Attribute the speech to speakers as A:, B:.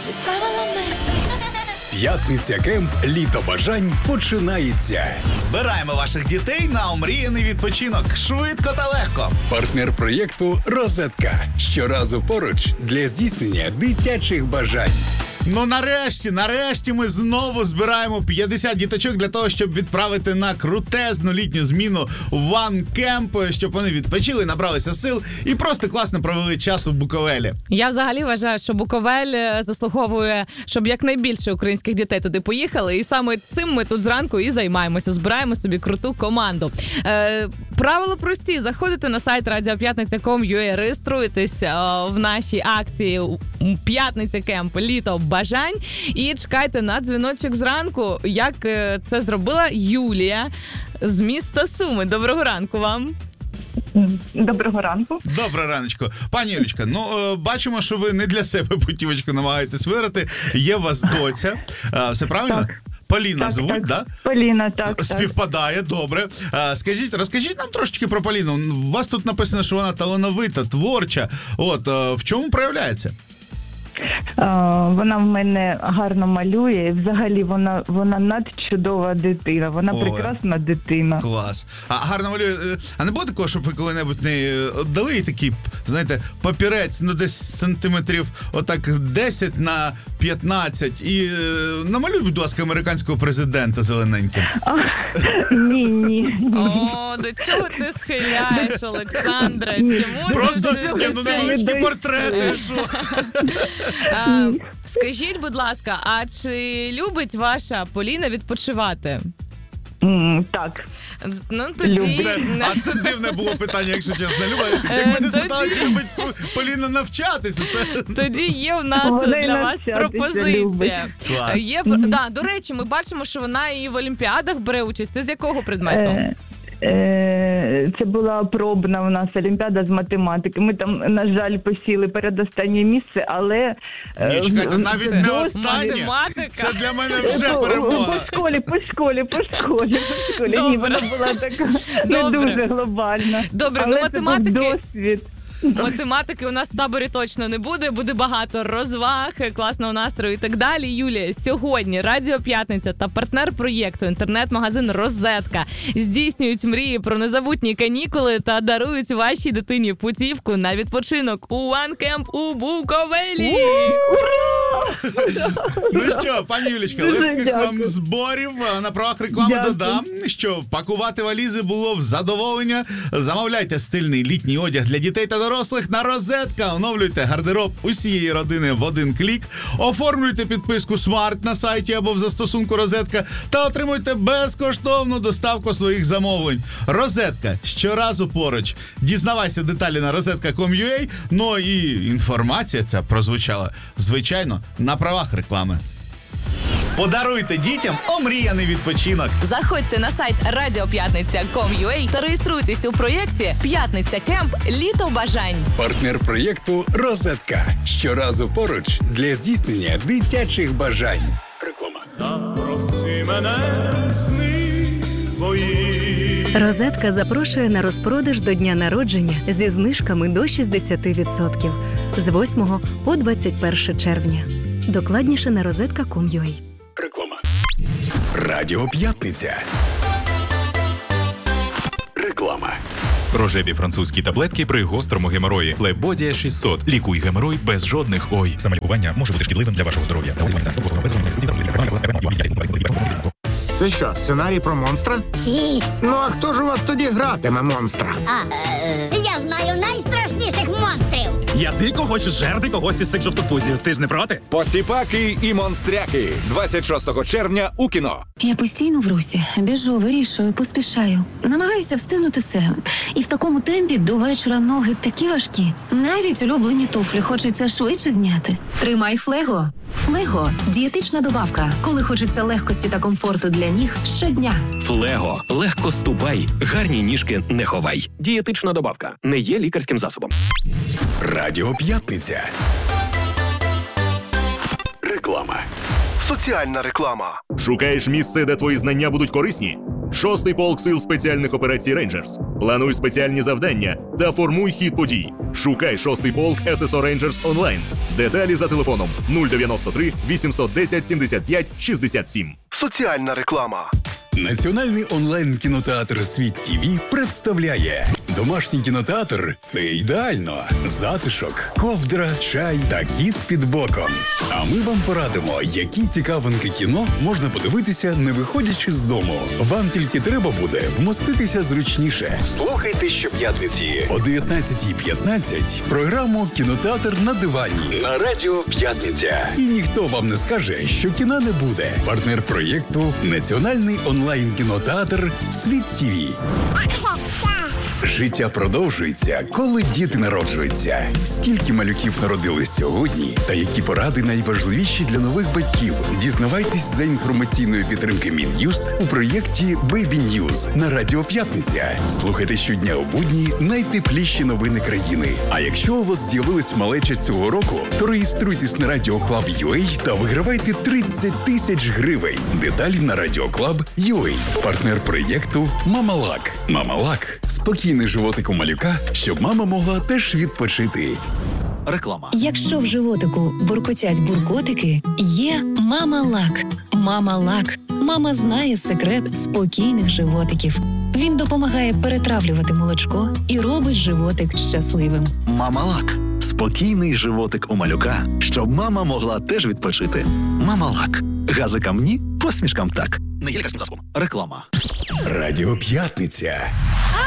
A: П'ятниця Кемп Літо бажань починається.
B: Збираємо ваших дітей на омріяний відпочинок. Швидко та легко.
A: Партнер проєкту «Розетка». Щоразу поруч для здійснення дитячих бажань.
B: Ну нарешті ми знову збираємо 50 діточок для того, щоб відправити на крутезну літню зміну в One Camp, щоб вони відпочили, набралися сил і просто класно провели час у Буковелі.
C: Я взагалі вважаю, що Буковель заслуговує, щоб якнайбільше українських дітей туди поїхали, і саме цим ми тут зранку і займаємося, збираємо собі круту команду. Правила прості, заходите на сайт radiopятниця.com.ua, реєструйтесь в нашій акції «П'ятниця Кемп Літо бажань» і чекайте на дзвіночок зранку, як це зробила Юлія з міста Суми. Доброго ранку вам.
D: Доброго ранку.
B: Доброго раночко. Пані Юлічка, бачимо, що ви не для себе путівочку намагаєтесь виграти. Є у вас доця. Все правильно?
D: Так.
B: Поліна
D: Так,
B: звуть,
D: так.
B: да?
D: Поліна, так.
B: Співпадає, добре. Розкажіть нам трошечки про Поліну. У вас тут написано, що вона талановита, творча. В чому проявляється?
D: Вона в мене гарно малює, і взагалі вона надчудова дитина, вона прекрасна дитина.
B: Клас. Гарно малює. А не було такого, щоб ви коли-небудь не дали їй такий, знаєте, папірець, десь сантиметрів отак 10 на 15 і намалюй, будь ласка, американського президента зелененьким.
D: Ні.
C: О, до чого ти схиляєш, Олександра?
B: Просто невеличкі портрети.
C: Скажіть, будь ласка, а чи любить ваша Поліна відпочивати?
D: Так.
C: Тоді...
B: Це дивне було питання, якщо чесно. Якби не спитали, чи любить Поліна навчатися.
C: Тоді є в нас для вас пропозиція. До речі, ми бачимо, що вона і в Олімпіадах бере участь. Це з якого предмету?
D: Це була пробна у нас олімпіада з математики. Ми там, на жаль, посіли передостаннє місце, але...
B: Ні, чекайте, навіть не останнє.
C: Математика.
B: Це для мене вже перемога.
D: По школі. Ні, вона була така не дуже глобальна.
C: Добре,
D: але
C: математики...
D: це був досвід.
C: Математики у нас в таборі точно не буде, буде багато розваг, класного настрою і так далі. Юлія, сьогодні Радіо П'ятниця та партнер проєкту інтернет-магазин «Розетка» здійснюють мрії про незабутні канікули та дарують вашій дитині путівку на відпочинок у One Camp у Буковелі.
B: Ну що, пані Юлічка, легких вам зборів. На правах реклами додам, що пакувати валізи було в задоволення. Замовляйте стильний літній одяг для дітей та дорослих на «Розетка». Оновлюйте гардероб усієї родини в один клік. Оформлюйте підписку «Смарт» на сайті або в застосунку «Розетка» та отримуйте безкоштовну доставку своїх замовлень. «Розетка» щоразу поруч. Дізнавайся деталі на rozеtka.com.ua. Ну і інформація ця прозвучала, звичайно, на правах реклами. Подаруйте дітям омріяний відпочинок.
C: Заходьте на сайт radiopятниця.com.ua та реєструйтесь у проєкті «П'ятниця Кемп Літо бажань».
A: Партнер проєкту «Розетка». Щоразу поруч для здійснення дитячих бажань. Реклама.
E: Запроси мене в сни свої.
F: «Розетка» запрошує на розпродаж до дня народження зі знижками до 60% з 8 по 21 червня. Докладніше на rozеtka.com.ua.
A: Реклама. Радіо П'ятниця. Реклама.
G: Рожеві французькі таблетки при гострому геморої. Лебодія 600. Лікуй геморой без жодних ой. Самолікування може бути шкідливим для вашого здоров'я.
H: Це що, сценарій про монстра?
I: Сі.
H: Ну а хто ж у вас тоді гратиме монстра?
I: Я знаю найстрашніших монстрів.
E: Я дико хочу жерти когось із цих жовтопузів. Ти ж не проти?
J: Посіпаки і монстряки. 26 червня у кіно.
F: Я постійно в русі. Біжу, вирішую, поспішаю. Намагаюся встигнути все. І в такому темпі до вечора ноги такі важкі. Навіть улюблені туфлі хочеться швидше зняти. Тримай Флего. Флего – дієтична добавка. Коли хочеться легкості та комфорту для ніг щодня.
K: Флего. Легко ступай. Гарні ніжки не ховай. Дієтична добавка. Не є лікарським засобом.
A: Радіо П'ятниця. Реклама.
L: Соціальна реклама.
M: Шукаєш місце, де твої знання будуть корисні?
L: 6-й полк сил спеціальних операцій «Рейнджерс». Плануй спеціальні завдання та формуй хід подій. Шукай 6-й полк ССО «Рейнджерс» онлайн. Деталі за телефоном 093 810 75 67.
M: Соціальна реклама.
A: Національний онлайн-кінотеатр «Світ ТІВІ» представляє домашній кінотеатр – це ідеально. Затишок, ковдра, чай та кіт під боком. А ми вам порадимо, які цікавинки кіно можна подивитися, не виходячи з дому. Вам тільки треба буде вмоститися зручніше. Слухайте щоп'ятниці о 19:15 програму «Кінотеатр на дивані» на Радіо П'ятниця. І ніхто вам не скаже, що кіна не буде. Партнер проєкту – Національний онлайн-кінотеатр «Світ ТІВІ». Життя продовжується, коли діти народжуються. Скільки малюків народились сьогодні та які поради найважливіші для нових батьків? Дізнавайтесь за інформаційної підтримки Мін'юст у проєкті Baby News на Радіо П'ятниця. Слухайте щодня у будні найтепліші новини країни. А якщо у вас з'явилась малеча цього року, то реєструйтесь на Radio Club UA та вигравайте 30 тисяч гривень. Деталі на Radio Club UA. Партнер проєкту Мамалак. Мамалак. Спокійний животик у малюка, щоб мама могла теж відпочити.
N: Реклама.
O: Якщо в животику буркотять буркотики, є Мамалак. Мамалак. Мама знає секрет спокійних животиків. Він допомагає перетравлювати молочко і робить животик щасливим.
N: Мамалак. Спокійний животик у малюка, щоб мама могла теж відпочити. Мамалак. Газикам ні, посмішкам так. Не є лікарським засобом. Реклама.
A: Радіо П'ятниця.